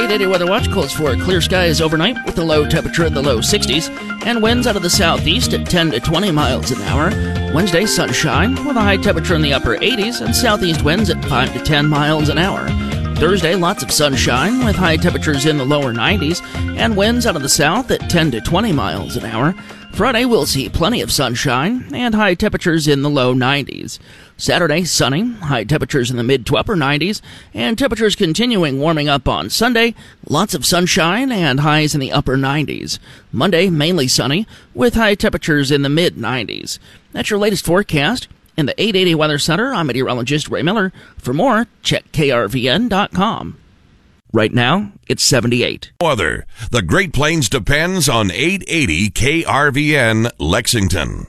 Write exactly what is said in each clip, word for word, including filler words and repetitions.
eight eighty Weather Watch calls for clear skies overnight with a low temperature in the low sixties and winds out of the southeast at ten to twenty miles an hour. Wednesday, sunshine with a high temperature in the upper eighties and southeast winds at five to ten miles an hour. Thursday, lots of sunshine with high temperatures in the lower nineties and winds out of the south at ten to twenty miles an hour. Friday, we'll see plenty of sunshine and high temperatures in the low nineties. Saturday, sunny, high temperatures in the mid to upper nineties, and temperatures continuing warming up on Sunday. Lots of sunshine and highs in the upper nineties. Monday, mainly sunny, with high temperatures in the mid nineties. That's your latest forecast. In the eight eighty Weather Center, I'm meteorologist Ray Miller. For more, check K R V N dot com. Right now, it's seventy-eight. Weather. The Great Plains depends on eight eighty K R V N Lexington.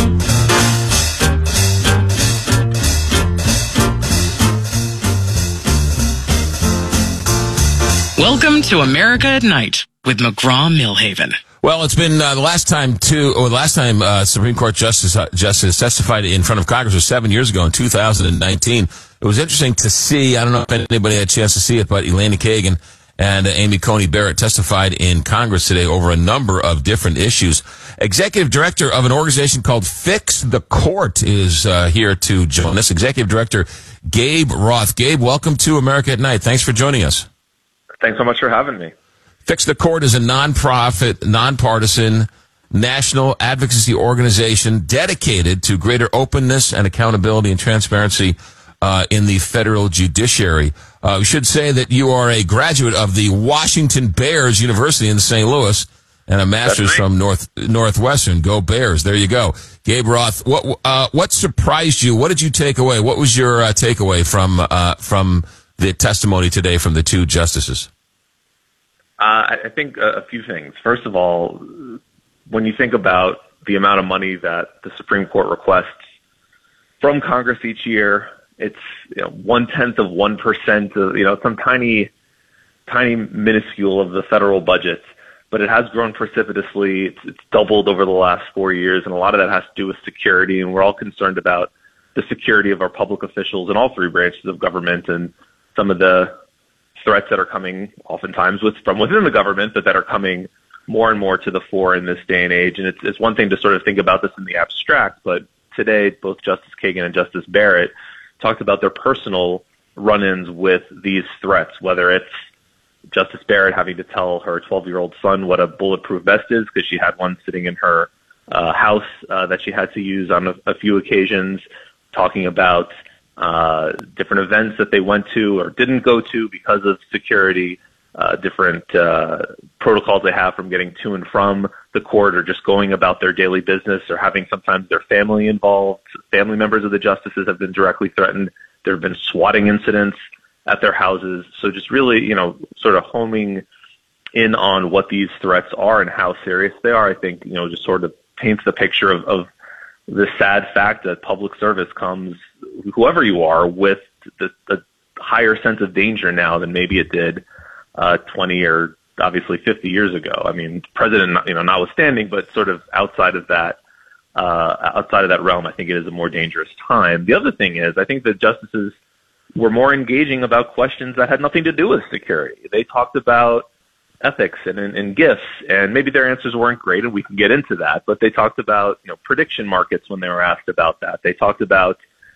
Welcome to America at Night with McGraw-Millhaven. Well, it's been uh, the last time two, or the last time uh, Supreme Court Justice uh, Justice testified in front of Congress was seven years ago in two thousand nineteen. It was interesting to see. I don't know if anybody had a chance to see it, but Elena Kagan and uh, Amy Coney Barrett testified in Congress today over a number of different issues. Executive Director of an organization called Fix the Court is uh, here to join us. Executive Director Gabe Roth. Gabe, welcome to America at Night. Thanks for joining us. Thanks so much for having me. Fix the Court is a nonprofit, nonpartisan, national advocacy organization dedicated to greater openness and accountability and transparency uh, in the federal judiciary. Uh, we should say that you are a graduate of the Washington Bears University in Saint Louis and a master's right. from North Northwestern. Go Bears! There you go, Gabe Roth. What uh, what surprised you? What did you take away? What was your uh, takeaway from uh, from the testimony today from the two justices? Uh, I think a few things. First of all, when you think about the amount of money that the Supreme Court requests from Congress each year, it's you know, one-tenth of one percent, of, you know, some tiny, tiny minuscule of the federal budget, but it has grown precipitously. It's, it's doubled over the last four years, and a lot of that has to do with security, and we're all concerned about the security of our public officials in all three branches of government and some of the threats that are coming oftentimes with from within the government, but that are coming more and more to the fore in this day and age. And it's, it's one thing to sort of think about this in the abstract, but today both Justice Kagan and Justice Barrett talked about their personal run-ins with these threats, whether it's Justice Barrett having to tell her twelve-year-old son what a bulletproof vest is because she had one sitting in her uh, house uh, that she had to use on a, a few occasions, talking about Uh, different events that they went to or didn't go to because of security, uh, different uh, protocols they have from getting to and from the court or just going about their daily business or having sometimes their family involved. Family members of the justices have been directly threatened. There have been swatting incidents at their houses. So just really, you know, sort of homing in on what these threats are and how serious they are, I think, you know, just sort of paints the picture of, of the sad fact that public service comes, whoever you are, with the, the higher sense of danger now than maybe it did uh, twenty or obviously fifty years ago. I mean, president, you know, notwithstanding, but sort of outside of that, uh, outside of that realm, I think it is a more dangerous time. The other thing is, I think the justices were more engaging about questions that had nothing to do with security. They talked about ethics and, and, and gifts, and maybe their answers weren't great, and we can get into that, but they talked about, you know, prediction markets when they were asked about that. They talked about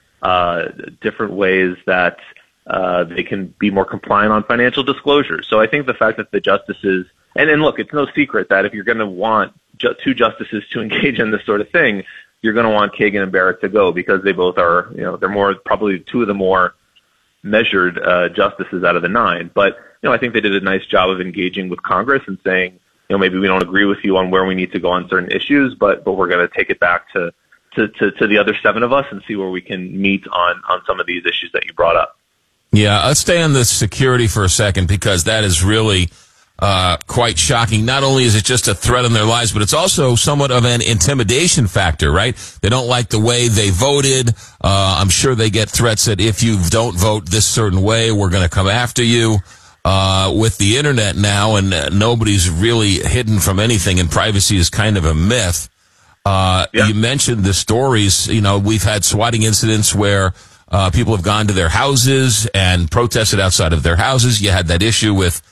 uh, different ways that uh, they can be more compliant on financial disclosures. So I think the fact that the justices, and, and look, it's no secret that if you're going to want ju- two justices to engage in this sort of thing, you're going to want Kagan and Barrett to go because they both are, you know, they're more, probably two of the more measured uh, justices out of the nine. But you know, I think they did a nice job of engaging with Congress and saying, you know, maybe we don't agree with you on where we need to go on certain issues, but but we're going to take it back to, to, to, to the other seven of us and see where we can meet on, on some of these issues that you brought up. Yeah, let's stay on the security for a second because that is really uh, quite shocking. Not only is it just a threat on their lives, but it's also somewhat of an intimidation factor, right? They don't like the way they voted. Uh, I'm sure they get threats that if you don't vote this certain way, we're going to come after you. Uh, with the internet now, and uh, nobody's really hidden from anything, and privacy is kind of a myth. Uh, yeah. You mentioned the stories. You know, we've had swatting incidents where uh, people have gone to their houses and protested outside of their houses. You had that issue with